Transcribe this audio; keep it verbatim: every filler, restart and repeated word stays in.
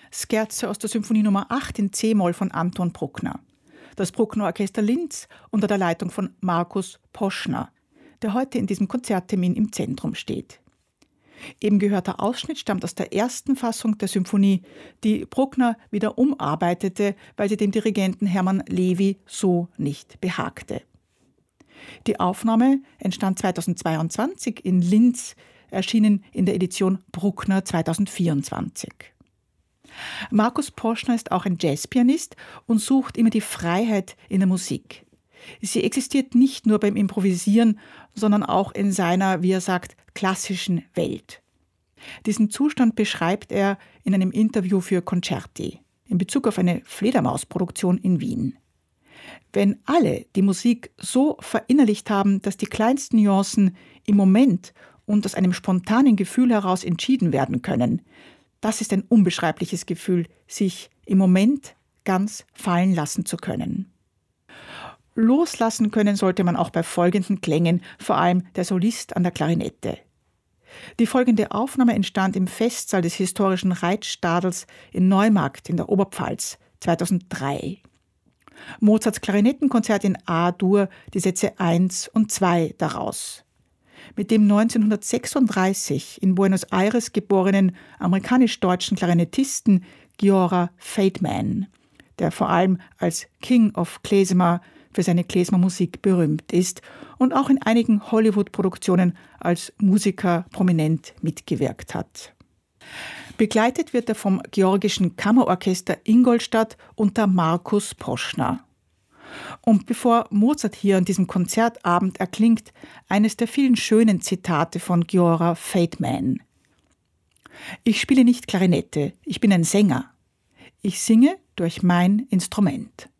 Scherze aus der Symphonie Nummer acht in C-Moll von Anton Bruckner. Das Bruckner Orchester Linz unter der Leitung von Markus Poschner, der heute in diesem Konzerttermin im Zentrum steht. Eben gehörter Ausschnitt stammt aus der ersten Fassung der Symphonie, die Bruckner wieder umarbeitete, weil sie dem Dirigenten Hermann Levy so nicht behagte. Die Aufnahme entstand zweitausendzweiundzwanzig in Linz, erschienen in der Edition Bruckner zweitausendvierundzwanzig. Markus Poschner ist auch ein Jazzpianist und sucht immer die Freiheit in der Musik. Sie existiert nicht nur beim Improvisieren, sondern auch in seiner, wie er sagt, klassischen Welt. Diesen Zustand beschreibt er in einem Interview für Concerti in Bezug auf eine Fledermausproduktion in Wien. Wenn alle die Musik so verinnerlicht haben, dass die kleinsten Nuancen im Moment und aus einem spontanen Gefühl heraus entschieden werden können, das ist ein unbeschreibliches Gefühl, sich im Moment ganz fallen lassen zu können. Loslassen können sollte man auch bei folgenden Klängen, vor allem der Solist an der Klarinette. Die folgende Aufnahme entstand im Festsaal des historischen Reitstadels in Neumarkt in der Oberpfalz zweitausenddrei. Mozarts Klarinettenkonzert in A-Dur, die Sätze eins und zwei daraus. Mit dem neunzehnhundertsechsunddreißig in Buenos Aires geborenen amerikanisch-deutschen Klarinettisten Giora Feldman, der vor allem als King of Klezmer für seine Klezmer-Musik berühmt ist und auch in einigen Hollywood-Produktionen als Musiker prominent mitgewirkt hat. Begleitet wird er vom Georgischen Kammerorchester Ingolstadt unter Markus Poschner. Und bevor Mozart hier an diesem Konzertabend erklingt, eines der vielen schönen Zitate von Giora Feldman. Ich spiele nicht Klarinette, ich bin ein Sänger. Ich singe durch mein Instrument.